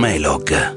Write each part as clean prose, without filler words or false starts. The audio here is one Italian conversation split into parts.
Mailog.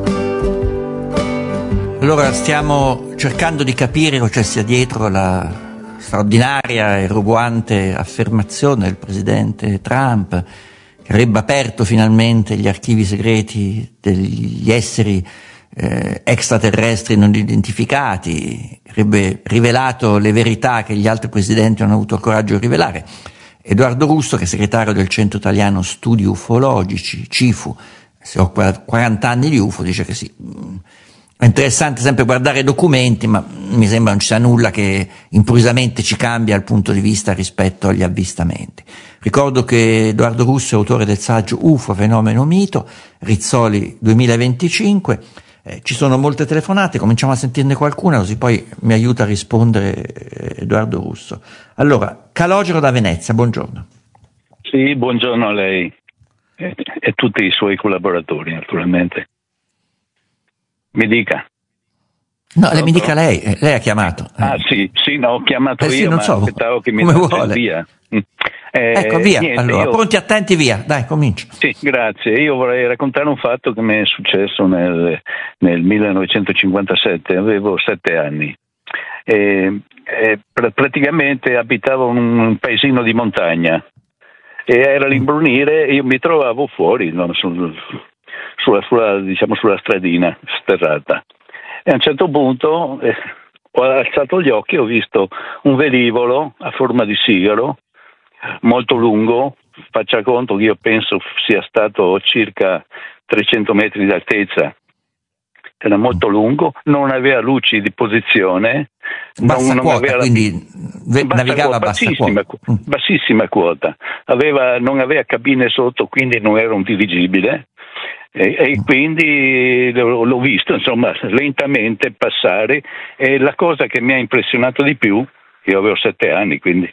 Allora stiamo cercando di capire cosa sia dietro la straordinaria e roboante affermazione del presidente Trump, che avrebbe aperto finalmente gli archivi segreti degli esseri extraterrestri non identificati, avrebbe rivelato le verità che gli altri presidenti non hanno avuto il coraggio di rivelare. Edoardo Russo, che è segretario del Centro Italiano Studi Ufologici, CIFU, si occupa da 40 anni di UFO, dice che sì. È interessante sempre guardare i documenti, ma mi sembra non ci sia nulla che improvvisamente ci cambia il punto di vista rispetto agli avvistamenti. Ricordo che Edoardo Russo è autore del saggio UFO, fenomeno mito, Rizzoli 2025. Ci sono molte telefonate, cominciamo a sentirne qualcuna, così poi mi aiuta a rispondere Edoardo Russo. Allora, Calogero da Venezia, buongiorno. Sì, buongiorno a lei e tutti i suoi collaboratori, naturalmente. Mi dica. No, mi dica lei ha chiamato. Sì, no, ho chiamato io, sì, non ma so, aspettavo che mi vuole. Via. Ecco, via, niente, allora, pronti, attenti, via, dai, comincia. Sì, grazie. Io vorrei raccontare un fatto che mi è successo nel 1957, avevo 7 anni. Praticamente abitavo in un paesino di montagna e era l'imbrunire e io mi trovavo fuori, no, sulla stradina sterrata, e a un certo punto ho alzato gli occhi e ho visto un velivolo a forma di sigaro molto lungo, faccia conto che io penso sia stato circa 300 metri d'altezza, era molto lungo, non aveva luci di posizione, bassa quota, quindi navigava a bassissima quota, non aveva cabine sotto, quindi non era un dirigibile. E quindi l'ho visto, insomma, lentamente passare, e la cosa che mi ha impressionato di più, io avevo 7 anni, quindi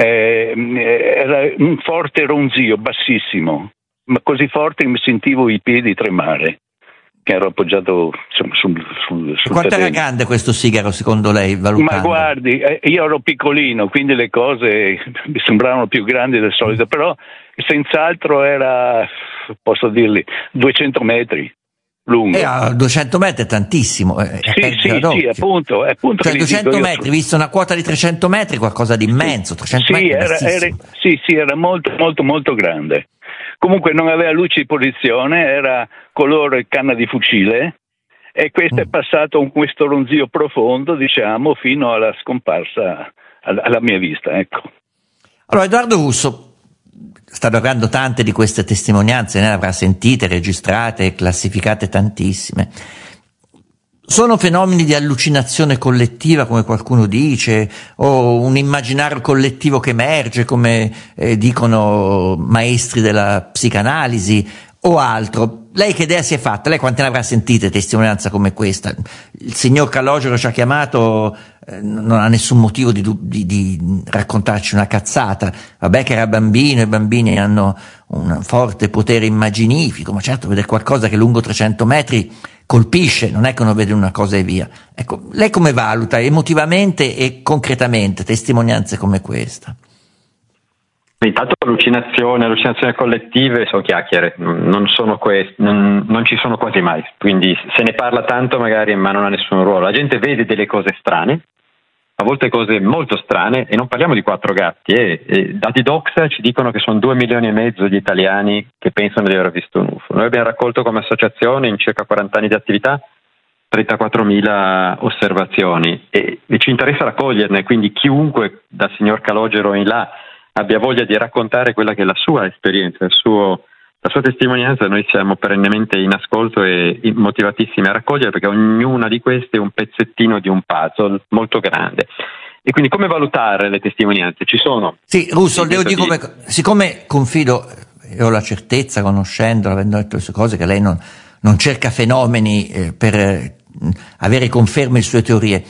era un forte ronzio bassissimo, ma così forte che mi sentivo i piedi tremare, che ero appoggiato, insomma, sul Quanto era grande questo sigaro secondo lei, valutando? Ma guardi, io ero piccolino, quindi le cose mi sembravano più grandi del solito, però senz'altro era, posso dirli, 200 metri lungo. 200 metri è tantissimo. Sì, appunto. Cioè 200 metri, visto una quota di 300 metri, qualcosa di immenso. 300 metri era molto, molto, molto grande. Comunque non aveva luci di posizione, era colore canna di fucile, e questo è passato con questo ronzio profondo, diciamo, fino alla scomparsa alla mia vista, ecco. Allora, Edoardo Russo sta dando tante di queste testimonianze, ne avrà sentite, registrate, classificate tantissime. Sono fenomeni di allucinazione collettiva, come qualcuno dice, o un immaginario collettivo che emerge, come dicono maestri della psicanalisi, o altro? Lei che idea si è fatta? Lei quante ne avrà sentite testimonianze come questa? Il signor Calogero ci ha chiamato, non ha nessun motivo di raccontarci una cazzata. Vabbè che era bambino, i bambini hanno un forte potere immaginifico, ma certo vedere qualcosa che lungo 300 metri colpisce, non è che uno vede una cosa e via. Ecco, lei come valuta emotivamente e concretamente testimonianze come questa? Intanto allucinazioni collettive sono chiacchiere, non ci sono quasi mai, quindi se ne parla tanto magari ma non ha nessun ruolo. La gente vede delle cose strane, a volte cose molto strane, e non parliamo di 4 gatti, dati Doxa ci dicono che sono 2,5 milioni di italiani che pensano di aver visto un UFO. Noi abbiamo raccolto come associazione, in circa 40 anni di attività, 34.000 osservazioni e ci interessa raccoglierne, quindi chiunque dal signor Calogero in là abbia voglia di raccontare quella che è la sua esperienza, la sua testimonianza, noi siamo perennemente in ascolto e motivatissimi a raccogliere, perché ognuna di queste è un pezzettino di un puzzle molto grande. E quindi come valutare le testimonianze? Ci sono. Sì, Russo, devo dire siccome confido e ho la certezza, conoscendolo, avendo detto queste cose, che lei non cerca fenomeni per avere conferme le sue teorie.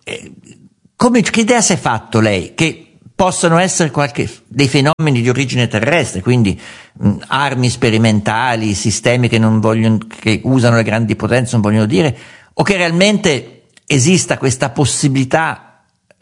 Che idea si è fatto lei? Che possono essere dei fenomeni di origine terrestre, quindi armi sperimentali, sistemi che usano le grandi potenze, non vogliono dire, o che realmente esista questa possibilità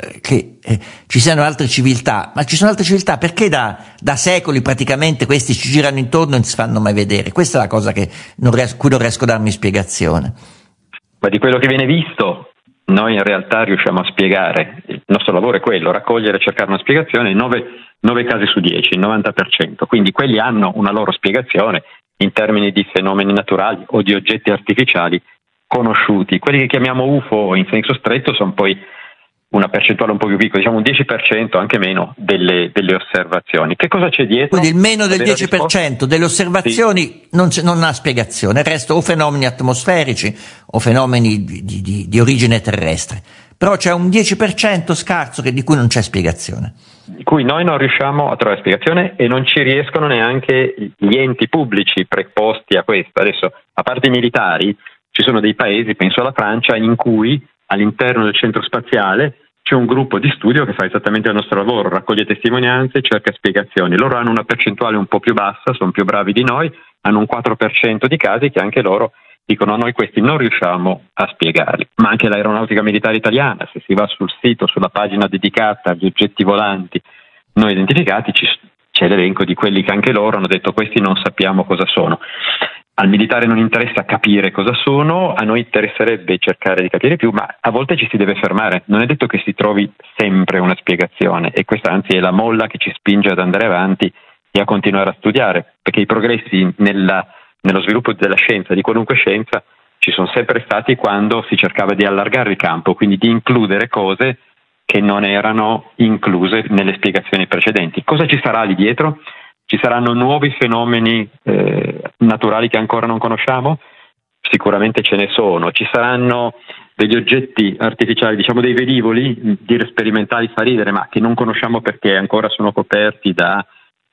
che ci siano altre civiltà, ma ci sono altre civiltà, perché da secoli praticamente questi ci girano intorno e non si fanno mai vedere? Questa è la cosa cui non riesco a darmi spiegazione. Ma di quello che viene visto, noi in realtà riusciamo a spiegare. Il nostro lavoro è quello, raccogliere e cercare una spiegazione in 9 casi su 10, il 90%. Quindi quelli hanno una loro spiegazione in termini di fenomeni naturali o di oggetti artificiali conosciuti. Quelli che chiamiamo UFO in senso stretto sono poi una percentuale un po' più piccola, diciamo un 10%, anche meno, delle osservazioni. Che cosa c'è dietro? Quindi il meno del 10% delle osservazioni sì. non ha spiegazione, il resto o fenomeni atmosferici o fenomeni di origine terrestre. Però c'è un 10% scarso di cui non c'è spiegazione. Di cui noi non riusciamo a trovare spiegazione e non ci riescono neanche gli enti pubblici preposti a questo. Adesso, a parte i militari, ci sono dei paesi, penso alla Francia, in cui all'interno del centro spaziale c'è un gruppo di studio che fa esattamente il nostro lavoro, raccoglie testimonianze e cerca spiegazioni. Loro hanno una percentuale un po' più bassa, sono più bravi di noi, hanno un 4% di casi che anche loro dicono noi questi non riusciamo a spiegarli. Ma anche l'aeronautica militare italiana, se si va sul sito, sulla pagina dedicata agli oggetti volanti non identificati, c'è l'elenco di quelli che anche loro hanno detto questi non sappiamo cosa sono. Al militare non interessa capire cosa sono, a noi interesserebbe cercare di capire più, ma a volte ci si deve fermare. Non è detto che si trovi sempre una spiegazione, e questa anzi è la molla che ci spinge ad andare avanti e a continuare a studiare, perché i progressi nello sviluppo della scienza, di qualunque scienza, ci sono sempre stati quando si cercava di allargare il campo, quindi di includere cose che non erano incluse nelle spiegazioni precedenti. Cosa ci sarà lì dietro? Ci saranno nuovi fenomeni naturali che ancora non conosciamo? Sicuramente ce ne sono. Ci saranno degli oggetti artificiali, diciamo dei velivoli, dire sperimentali fa ridere, ma che non conosciamo perché ancora sono coperti da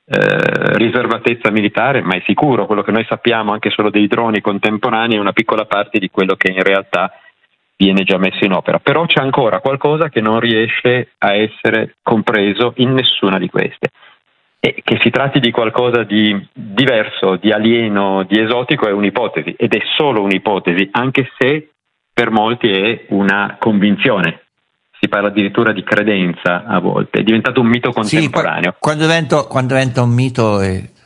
riservatezza militare, ma è sicuro. Quello che noi sappiamo anche solo dei droni contemporanei è una piccola parte di quello che in realtà viene già messo in opera. Però c'è ancora qualcosa che non riesce a essere compreso in nessuna di queste. E che si tratti di qualcosa di diverso, di alieno, di esotico è un'ipotesi, ed è solo un'ipotesi, anche se per molti è una convinzione. Si parla addirittura di credenza a volte, è diventato un mito contemporaneo. Sì, quando diventa un mito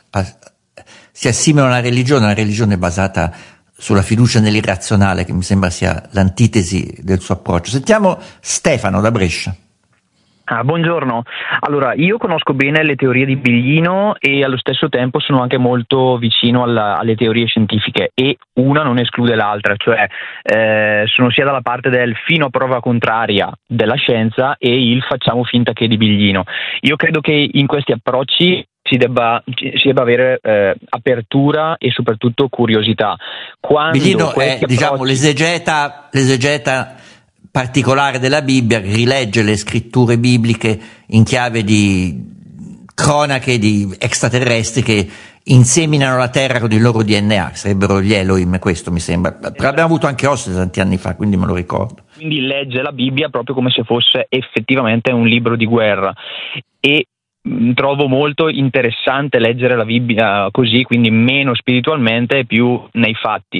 si assimila a una religione è basata sulla fiducia nell'irrazionale, che mi sembra sia l'antitesi del suo approccio. Sentiamo Stefano da Brescia. Buongiorno. Allora, io conosco bene le teorie di Biglino e allo stesso tempo sono anche molto vicino alle teorie scientifiche, e una non esclude l'altra, cioè sono sia dalla parte del fino a prova contraria della scienza e il facciamo finta che di Biglino. Io credo che in questi approcci si debba avere apertura e soprattutto curiosità. Biglino è l'esegeta particolare della Bibbia, che rilegge le scritture bibliche in chiave di cronache di extraterrestri che inseminano la terra con il loro DNA, sarebbero gli Elohim, questo mi sembra. Però abbiamo avuto anche ospite tanti anni fa, quindi me lo ricordo. Quindi legge la Bibbia proprio come se fosse effettivamente un libro di guerra, e trovo molto interessante leggere la Bibbia così, quindi meno spiritualmente e più nei fatti.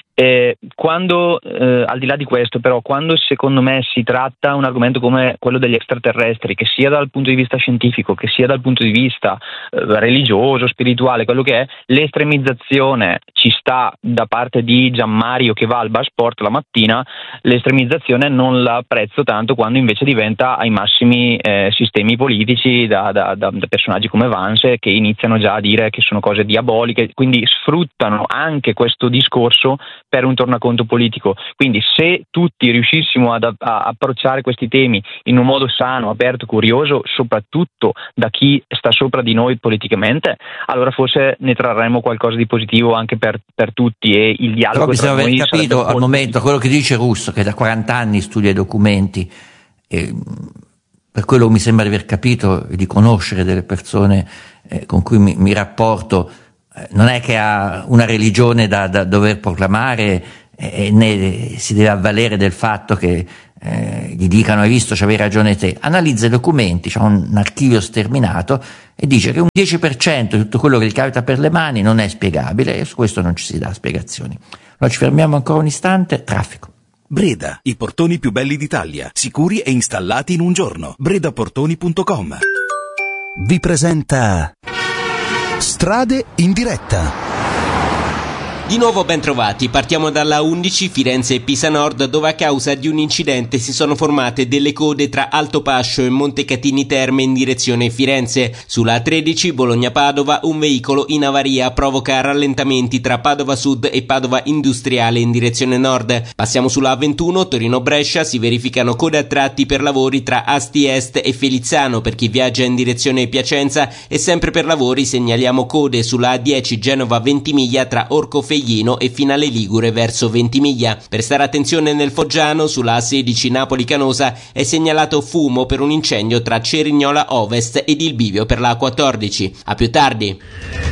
Al di là di questo, però, quando secondo me si tratta un argomento come quello degli extraterrestri, che sia dal punto di vista scientifico, che sia dal punto di vista religioso, spirituale, quello che è, l'estremizzazione ci sta da parte di Gianmario che va al bar sport la mattina. L'estremizzazione non la apprezzo tanto quando invece diventa ai massimi sistemi politici da personaggi come Vance, che iniziano già a dire che sono cose diaboliche, quindi sfruttano anche questo discorso per un tornaconto politico. Quindi se tutti riuscissimo a approcciare questi temi in un modo sano, aperto, curioso, soprattutto da chi sta sopra di noi politicamente, allora forse ne trarremo qualcosa di positivo anche per tutti, e il dialogo. Però bisogna aver capito al momento quello che dice Russo, che da 40 anni studia i documenti, e per quello mi sembra di aver capito e di conoscere delle persone con cui mi rapporto. Non è che ha una religione da dover proclamare, né si deve avvalere del fatto che gli dicano hai visto, c'avevi ragione te. Analizza i documenti, c'ha un archivio sterminato e dice che un 10% di tutto quello che gli capita per le mani non è spiegabile, e su questo non ci si dà spiegazioni. Allora ci fermiamo ancora un istante. Traffico. Breda, i portoni più belli d'Italia, sicuri e installati in un giorno. bredaportoni.com vi presenta Strade in diretta. Di nuovo ben trovati, partiamo dalla 11 Firenze-Pisa Nord, dove a causa di un incidente si sono formate delle code tra Altopascio e Montecatini Terme in direzione Firenze. Sulla 13 Bologna-Padova un veicolo in avaria provoca rallentamenti tra Padova Sud e Padova Industriale in direzione nord. Passiamo sulla 21 Torino-Brescia, si verificano code a tratti per lavori tra Asti Est e Felizzano per chi viaggia in direzione Piacenza, e sempre per lavori segnaliamo code sulla A10 Genova-Ventimiglia tra Orcofe e Finale Ligure verso Ventimiglia. Per stare attenzione nel Foggiano, sulla A16 Napoli-Canosa è segnalato fumo per un incendio tra Cerignola Ovest ed il bivio per la A14. A più tardi.